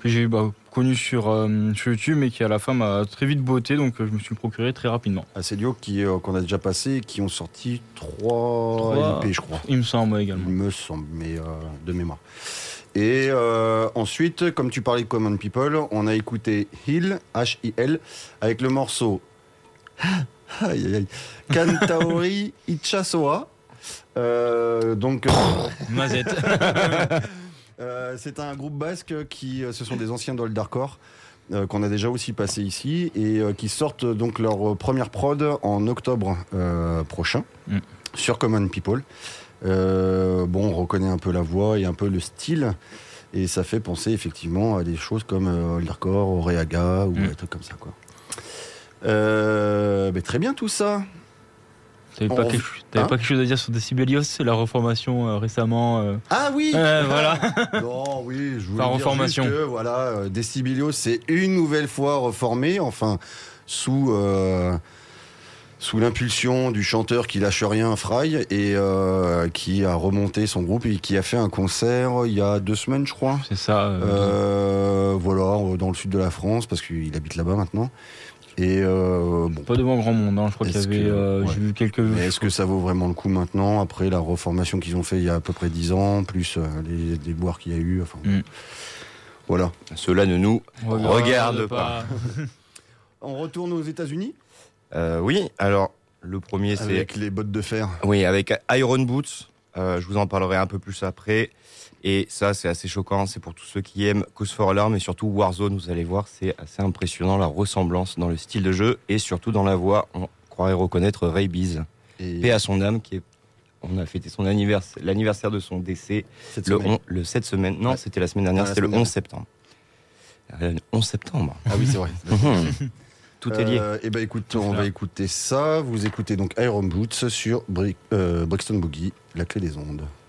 que j'ai connu sur YouTube, mais qui à la fin m'a très vite botté, donc je me suis procuré très rapidement. C'est duo qu'on a déjà passé, qui ont sorti 3 LP, je crois. Il me semble également. Il me semble, mais de mémoire. Et ensuite, comme tu parlais de Common People, on a écouté Hill, H-I-L, avec le morceau Kantaori Ichasoa. Mazette. C'est un groupe basque ce sont des anciens d'Old Hardcore qu'on a déjà aussi passé ici et qui sortent donc leur première prod en octobre prochain sur Common People. On reconnaît un peu la voix et un peu le style et ça fait penser effectivement à des choses comme Old Hardcore, Oreaga ou des trucs comme ça quoi. Très bien tout ça. T'avais pas quelque chose à dire sur Decibelios, la reformation récemment Ah oui. Voilà. Non, oui, je voulais La dire reformation. juste que Decibelios c'est une nouvelle fois reformé, enfin sous l'impulsion du chanteur qui lâche rien, Fry, et qui a remonté son groupe et qui a fait un concert il y a 2 semaines, je crois. C'est ça. Dans le sud de la France, parce qu'il habite là-bas maintenant. Et pas devant grand monde, hein. Je crois qu'il y avait. J'ai vu quelques. Mais est-ce que ça vaut vraiment le coup maintenant, après la reformation qu'ils ont fait il y a à peu près 10 ans, plus les déboires qu'il y a eu, enfin. Voilà. Cela ne nous regarde pas. On retourne aux États-Unis. Oui, alors le premier c'est... Avec les bottes de fer. Oui, avec Iron Boots, je vous en parlerai un peu plus après. Et ça, c'est assez choquant, c'est pour tous ceux qui aiment Cause for Alarm et surtout Warzone, vous allez voir, c'est assez impressionnant la ressemblance dans le style de jeu et surtout dans la voix. On croirait reconnaître Ray Beez, paix à son âme, on a fêté son anniversaire, l'anniversaire de son décès cette semaine. Non, c'était la semaine dernière, c'était le 11 septembre. Le 11 septembre. Ah oui, c'est vrai. Tout est lié. Écoute, on va écouter ça. Vous écoutez donc Iron Boots sur Brixton Boogie, la clé des ondes.